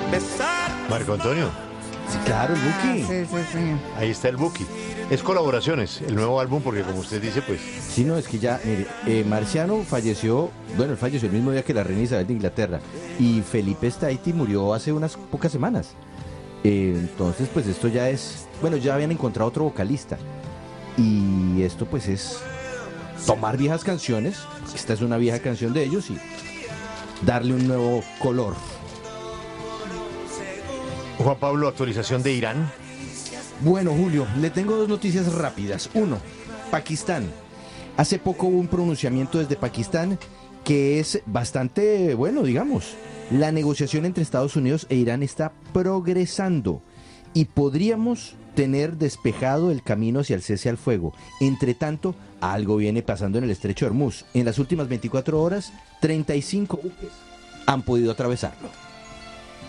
Marco Antonio, Sí, claro, el Buki. Sí. ahí está el Buki. Es colaboraciones, el nuevo álbum, porque como usted dice, pues Sí, no, es que ya, mire, Marciano falleció, bueno, él falleció el mismo día que la reina Isabel de Inglaterra, y Felipe Staiti murió hace unas pocas semanas. Entonces, pues esto ya es, bueno, ya habían encontrado otro vocalista, y esto pues es tomar viejas canciones, esta es una vieja canción de ellos, y darle un nuevo color. Juan Pablo, actualización de Irán. Bueno, Julio, le tengo dos noticias rápidas. Uno, Pakistán. Hace poco hubo un pronunciamiento desde Pakistán que es bastante bueno, digamos. La negociación entre Estados Unidos e Irán está progresando y podríamos tener despejado el camino hacia el cese al fuego. Entre tanto, algo viene pasando en el estrecho de Hormuz. En las últimas 24 horas, 35 buques han podido atravesarlo.